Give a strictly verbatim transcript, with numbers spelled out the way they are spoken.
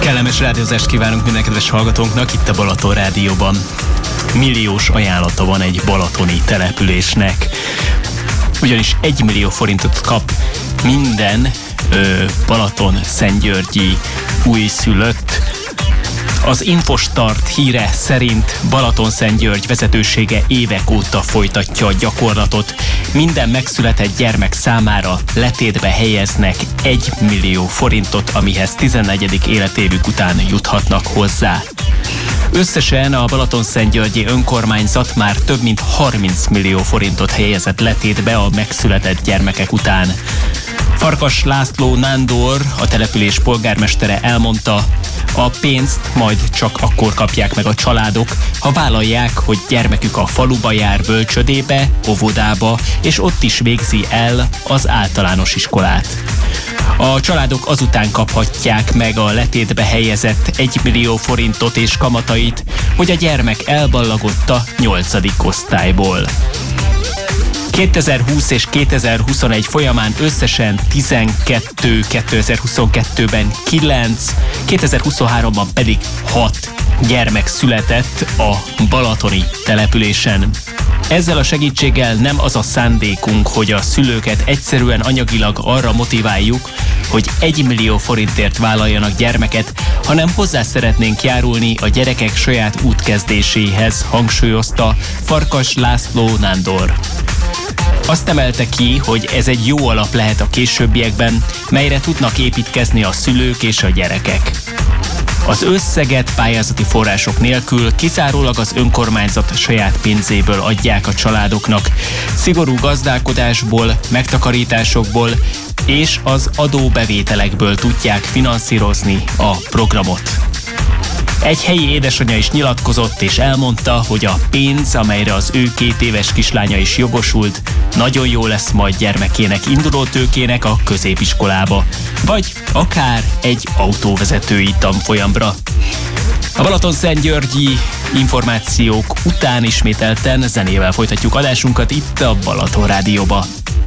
Kellemes rádiózást kívánunk minden kedves hallgatónknak itt a Balaton Rádióban. Milliós ajánlata van egy balatoni településnek, ugyanis egy millió forintot kap minden ö, Balaton-Szentgyörgyi újszülött. Az Infostart híre szerint Balaton-Szentgyörgy vezetősége évek óta folytatja a gyakorlatot. Minden megszületett gyermek számára letétbe helyeznek egy millió forintot, amihez tizennegyedik életévük után juthatnak hozzá. Összesen a Balaton-Szentgyörgyi önkormányzat már több mint harminc millió forintot helyezett letétbe a megszületett gyermekek után. Farkas László Nándor, a település polgármestere elmondta, a pénzt majd csak akkor kapják meg a családok, ha vállalják, hogy gyermekük a faluba jár bölcsödébe, óvodába, és ott is végzi el az általános iskolát. A családok azután kaphatják meg a letétbe helyezett egy millió forintot és kamatait, hogy a gyermek elballagott a nyolcadik osztályból. kétezer-húsz és kétezer-huszonegy folyamán összesen tizenkettő, kétezer-huszonkettőben kilenc, kétezer-huszonháromban pedig hat gyermek született a balatoni településen. Ezzel a segítséggel nem az a szándékunk, hogy a szülőket egyszerűen anyagilag arra motiváljuk, hogy egy millió forintért vállaljanak gyermeket, hanem hozzá szeretnénk járulni a gyerekek saját útkezdéséhez, hangsúlyozta Farkas László Nándor. Azt emelte ki, hogy ez egy jó alap lehet a későbbiekben, melyre tudnak építkezni a szülők és a gyerekek. Az összeget pályázati források nélkül kizárólag az önkormányzat saját pénzéből adják a családoknak, szigorú gazdálkodásból, megtakarításokból és az adóbevételekből tudják finanszírozni a programot. Egy helyi édesanyja is nyilatkozott és elmondta, hogy a pénz, amelyre az ő két éves kislánya is jogosult, nagyon jó lesz majd gyermekének indulótőkének a középiskolába, vagy akár egy autóvezetői tanfolyamra. A Balaton-Szentgyörgyi információk után ismételten zenével folytatjuk adásunkat itt a Balaton Rádióba.